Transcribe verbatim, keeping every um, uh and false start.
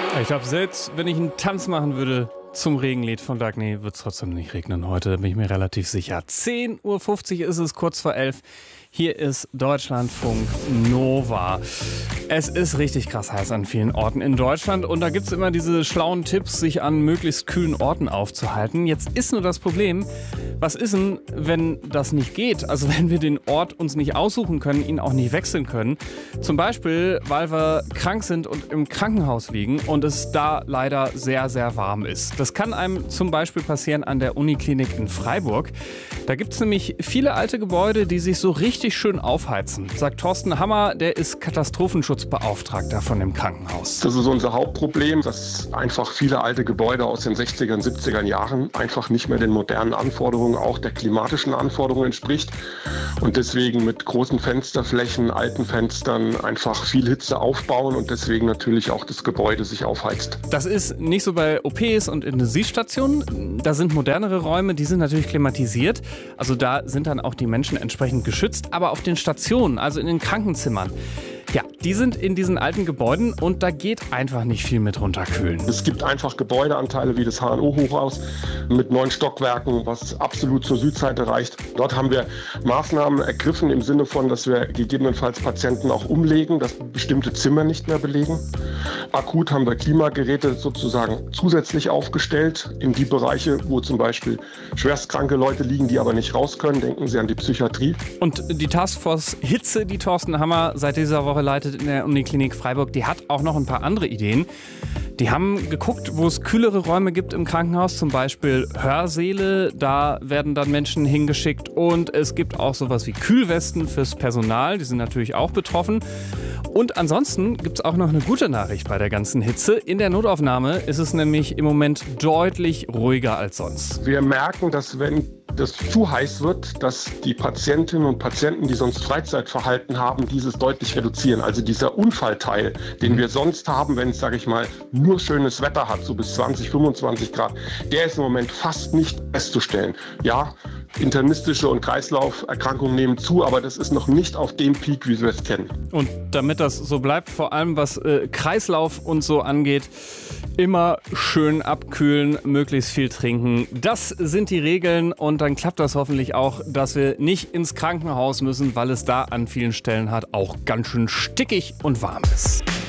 Ich glaube, selbst wenn ich einen Tanz machen würde zum Regenlied von Dagny, wird es trotzdem nicht regnen heute, bin ich mir relativ sicher. zehn Uhr fünfzig ist es, kurz vor elf. Hier ist Deutschlandfunk Nova. Es ist richtig krass heiß an vielen Orten in Deutschland und da gibt es immer diese schlauen Tipps, sich an möglichst kühlen Orten aufzuhalten. Jetzt ist nur das Problem, was ist denn, wenn das nicht geht? Also wenn wir den Ort uns nicht aussuchen können, ihn auch nicht wechseln können. Zum Beispiel, weil wir krank sind und im Krankenhaus liegen und es da leider sehr, sehr warm ist. Das kann einem zum Beispiel passieren an der Uniklinik in Freiburg. Da gibt es nämlich viele alte Gebäude, die sich so richtig schön aufheizen, sagt Thorsten Hammer, der ist Katastrophenschutzbeauftragter von dem Krankenhaus. Das ist unser Hauptproblem, dass einfach viele alte Gebäude aus den sechzigern, siebzigern Jahren einfach nicht mehr den modernen Anforderungen, auch der klimatischen Anforderungen entspricht und deswegen mit großen Fensterflächen, alten Fenstern einfach viel Hitze aufbauen und deswegen natürlich auch das Gebäude sich aufheizt. Das ist nicht so bei O Ps und Intensivstationen. Da sind modernere Räume, die sind natürlich klimatisiert. Also da sind dann auch die Menschen entsprechend geschützt. Aber auf den Stationen, also in den Krankenzimmern, ja, die sind in diesen alten Gebäuden und da geht einfach nicht viel mit runterkühlen. Es gibt einfach Gebäudeanteile wie das H N O-Hochhaus mit neun Stockwerken, was absolut zur Südseite reicht. Dort haben wir Maßnahmen ergriffen im Sinne von, dass wir gegebenenfalls Patienten auch umlegen, dass bestimmte Zimmer nicht mehr belegen. Akut haben wir Klimageräte sozusagen zusätzlich aufgestellt in die Bereiche, wo zum Beispiel schwerstkranke Leute liegen, die aber nicht raus können. Denken Sie an die Psychiatrie. Und die Taskforce Hitze, die Thorsten Hammer seit dieser Woche leitet in der Uniklinik Freiburg, die hat auch noch ein paar andere Ideen. Die haben geguckt, wo es kühlere Räume gibt im Krankenhaus, zum Beispiel Hörsäle, da werden dann Menschen hingeschickt und es gibt auch sowas wie Kühlwesten fürs Personal, die sind natürlich auch betroffen. Und ansonsten gibt es auch noch eine gute Nachricht bei der ganzen Hitze. In der Notaufnahme ist es nämlich im Moment deutlich ruhiger als sonst. Wir merken, dass wenn das zu heiß wird, dass die Patientinnen und Patienten, die sonst Freizeitverhalten haben, dieses deutlich reduzieren. Also dieser Unfallteil, den wir sonst haben, wenn es, sage ich mal, nur schönes Wetter hat, so bis zwanzig, fünfundzwanzig Grad, der ist im Moment fast nicht festzustellen. Ja, internistische und Kreislauferkrankungen nehmen zu, aber das ist noch nicht auf dem Peak, wie wir es kennen. Und damit das so bleibt, vor allem was äh, Kreislauf und so angeht, immer schön abkühlen, möglichst viel trinken. Das sind die Regeln und dann klappt das hoffentlich auch, dass wir nicht ins Krankenhaus müssen, weil es da an vielen Stellen halt auch ganz schön stickig und warm ist.